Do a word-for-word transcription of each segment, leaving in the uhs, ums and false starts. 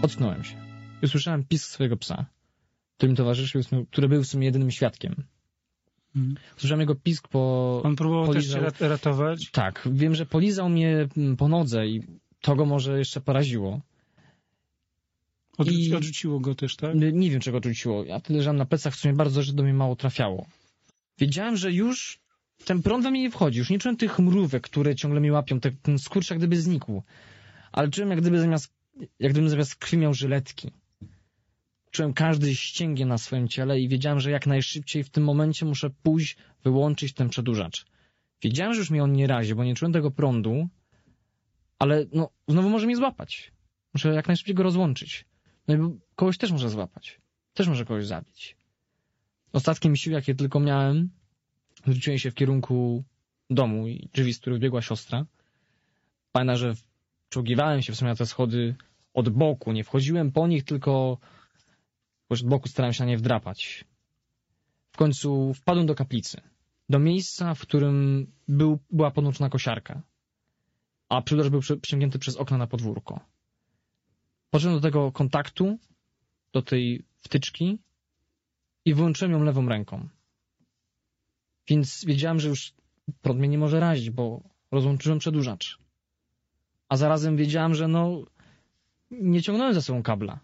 Ocknąłem się. I usłyszałem pisk swojego psa, który mi towarzyszył, który był w sumie jedynym świadkiem. Hmm. Usłyszałem jego pisk po... On próbował polizał... też cię ratować? Tak, wiem, że polizał mnie po nodze i to go może jeszcze poraziło. Odrzuci, I... Odrzuciło go też, tak? Nie wiem, czego odrzuciło. Ja tyle leżałem na plecach, w sumie bardzo, że do mnie mało trafiało. Wiedziałem, że już ten prąd we mnie nie wchodzi. Już nie czułem tych mrówek, które ciągle mnie łapią. Ten skurcz jak gdyby znikł. Ale czułem, jak gdyby zamiast, jak gdybym zamiast krwi miał żyletki. Czułem każdy ścięgien na swoim ciele i wiedziałem, że jak najszybciej w tym momencie muszę pójść, wyłączyć ten przedłużacz. Wiedziałem, że już mnie on nie razi, bo nie czułem tego prądu, ale no, znowu może mnie złapać. Muszę jak najszybciej go rozłączyć. No i kogoś też może złapać. Też może kogoś zabić. Ostatkiem sił, jakie tylko miałem, zwróciłem się w kierunku domu i drzwi, z których biegła siostra. Pamiętam, że czołgiwałem się w sumie na te schody od boku. Nie wchodziłem po nich, tylko od boku starałem się na nie wdrapać. W końcu wpadłem do kaplicy. Do miejsca, w którym był, była podłączona kosiarka. A przedłużacz był przyciągnięty przez okno na podwórko. Podszedłem do tego kontaktu, do tej wtyczki i wyłączyłem ją lewą ręką. Więc wiedziałem, że już prąd mnie nie może razić, bo rozłączyłem przedłużacz. A zarazem wiedziałem, że no nie ciągnąłem za sobą kabla.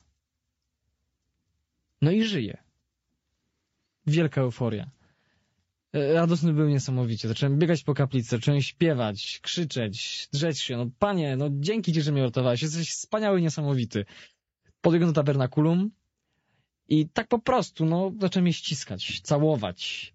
No i żyję. Wielka euforia. Radosny był niesamowicie. Zacząłem biegać po kaplicy, zacząłem śpiewać, krzyczeć, drzeć się. No panie, no dzięki ci, że mnie uratowałeś. Jesteś wspaniały, niesamowity. Podbiegłem do tabernakulum i tak po prostu, no, zacząłem je ściskać, całować.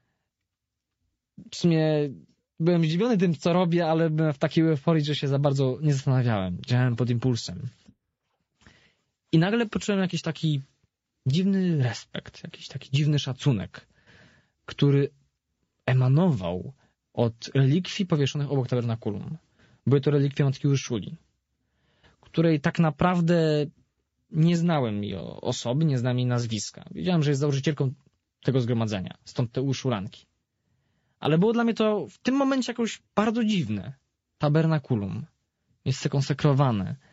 W sumie byłem zdziwiony tym, co robię, ale byłem w takiej euforii, że się za bardzo nie zastanawiałem. Działałem pod impulsem. I nagle poczułem jakiś taki dziwny respekt, jakiś taki dziwny szacunek, który emanował od relikwii powieszonych obok tabernakulum. Były to relikwie Matki Urszuli, której tak naprawdę nie znałem jej osoby, nie znałem jej nazwiska. Wiedziałem, że jest założycielką tego zgromadzenia, stąd te urszulanki. Ale było dla mnie to w tym momencie jakoś bardzo dziwne. Tabernakulum, miejsce konsekrowane,